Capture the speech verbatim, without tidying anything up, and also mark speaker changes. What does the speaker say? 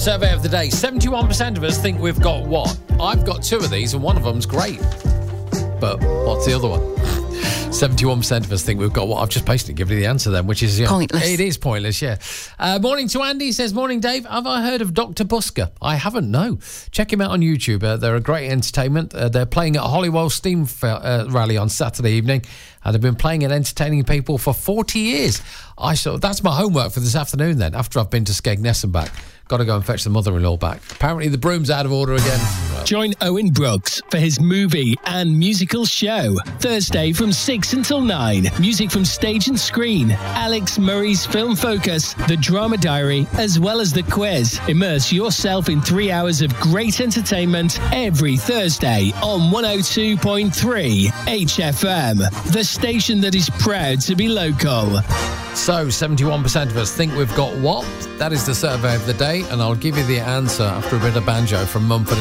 Speaker 1: Survey of the day. seventy-one percent of us think we've got what? I've got two of these and one of them's great. But what's the other one? seventy-one percent of us think we've got what? I've just basically given you the answer then, which is... Yeah,
Speaker 2: pointless.
Speaker 1: It is pointless, yeah. Uh, morning to Andy. He says, morning, Dave. Have I heard of Doctor Busker? I haven't, no. Check him out on YouTube. Uh, they're a great entertainment. Uh, they're playing at Holywell Steam f- uh, Rally on Saturday evening. And they've been playing and entertaining people for forty years. I saw That's my homework for this afternoon then, after I've been to Skegness and back. Got to go and fetch the mother-in-law back. Apparently the broom's out of order again. Well.
Speaker 3: Join Owen Brooks for his movie and musical show. Thursday from six until nine. Music from stage and screen. Alex Murray's Film Focus, The Drama Diary, as well as the quiz. Immerse yourself in three hours of great entertainment every Thursday on one oh two point three H F M. The station that is proud to be local.
Speaker 1: So, seventy-one percent of us think we've got what? That is the survey of the day, and I'll give you the answer after a bit of banjo from Mumford and